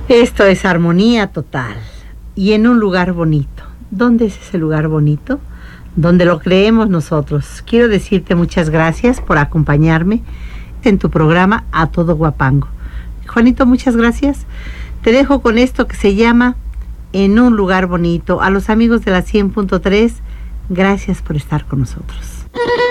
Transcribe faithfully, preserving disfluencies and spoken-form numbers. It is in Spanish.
Esto es armonía total y en un lugar bonito. ¿Dónde es ese lugar bonito? Donde lo creemos nosotros. Quiero decirte muchas gracias por acompañarme en tu programa A Todo Guapango. Juanito, muchas gracias. Te dejo con esto que se llama En un lugar bonito. A los amigos de la cien punto tres, gracias por estar con nosotros.